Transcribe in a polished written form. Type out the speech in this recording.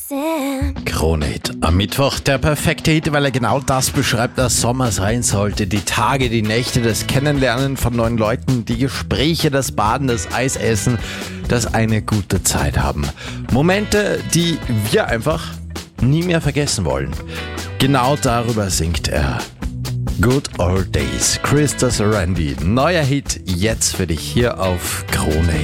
Krone-Hit am Mittwoch, der perfekte Hit, weil er genau das beschreibt, was Sommer sein sollte. Die Tage, die Nächte, das Kennenlernen von neuen Leuten, die Gespräche, das Baden, das Eisessen, das eine gute Zeit haben. Momente, die wir einfach nie mehr vergessen wollen. Genau darüber singt er. Good Old Days, Chris Randy. Neuer Hit jetzt für dich hier auf Krone.